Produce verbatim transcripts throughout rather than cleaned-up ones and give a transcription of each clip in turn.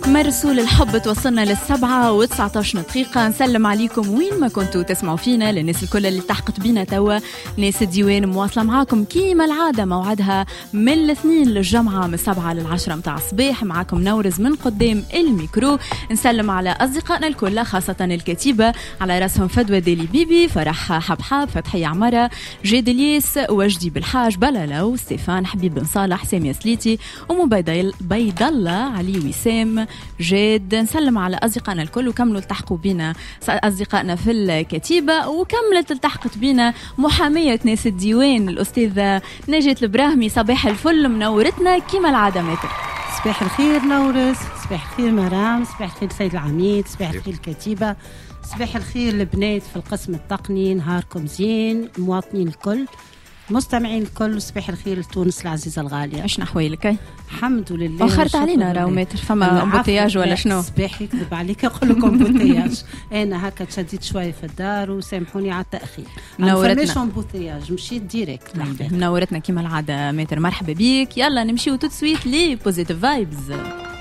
مرسول الحب توصلنا للسبعة وتسعة عشر دقيقة. نسلم عليكم وين ما كنتوا تسمعوا فينا، للناس الكل اللي تحقت بينا توا. ناس الديوان مواصلة معاكم كيما العادة، موعدها من الاثنين للجمعة من السبعة للعشرة متاع الصباح. معاكم نورز من قدام الميكرو. نسلم على أصدقائنا الكل، خاصة الكتيبة على رأسهم فدوى ديلي بيبي، فرح حبحاب، فتحية عمرة، جاد الياس، وجدي بالحاج، بلالو، ستيفان، حبيب بن صالح، سامية سليتي، أم بيض الله، علي وسام، جاد. نسلم على أصدقائنا الكل وكملوا التحقوا بينا أصدقائنا في الكتيبة، وكملت التحقت بينا محامية ناس الديوان الأستاذة نجاة البراهمي. صباح الفل، منورتنا كيما العادة ماتر. صباح الخير نورس، صباح الخير مرام، صباح الخير سيد العميد، صباح الخير الكتيبة، صباح الخير البنات في القسم التقني. نهاركم زين المواطنين الكل، مستمعين الكل، صباح الخير لتونس العزيزة الغالية. ايش نحويلك؟ الحمد لله. وخرت علينا راهو ماتر، فما امبوتياج ولا شنو؟ صباح يكذب عليك يقول لكم امبوتياج. انا هكا تشديت شويه في الدار وسامحوني على التاخير. منورتنا. مش امبوتياج، مشيت ديريكت. منورتنا كيما العاده ماتر، مرحبا بيك. يلا نمشيو تو سويت لي بوزيتيف فايبز.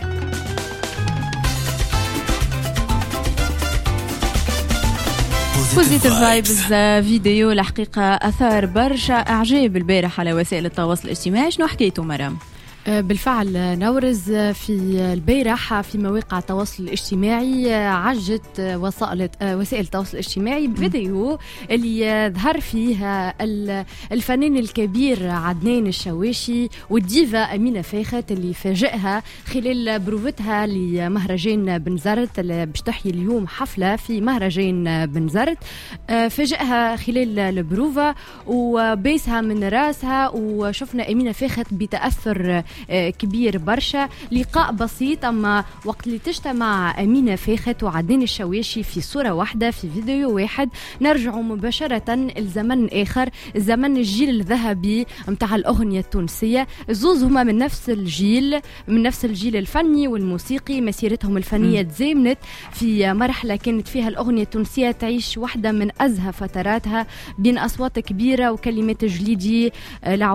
بوزيتيف فايبز فيديو الحقيقة أثار برشا إعجاب البارح على وسائل التواصل الاجتماعي. شنو حكيتوا مرام؟ بالفعل نورز، في البارح في مواقع التواصل الاجتماعي عجت وسائل وسائل التواصل الاجتماعي بفيديو اللي ظهر فيه الفنان الكبير عدنان الشواشي والديفا أمينة فاخت، اللي فاجئها خلال بروفتها لمهرجان بنزرت باش تحيي اليوم حفلة في مهرجان بنزرت. فاجئها خلال البروفة وبيسها من راسها، وشفنا أمينة فاخت بتأثر كبير برشا. لقاء بسيط، أما وقت اللي تجتمع أمينة فاخت وعدنان الشواشي في صورة واحدة في فيديو واحد، نرجع مباشرة الزمن آخر، الزمن الجيل الذهبي متاع الأغنية التونسية. الزوز هما من نفس الجيل، من نفس الجيل الفني والموسيقي. مسيرتهم الفنية تزامنت في مرحلة كانت فيها الأغنية التونسية تعيش واحدة من أزهى فتراتها بين أصوات كبيرة وكلمات جليدي.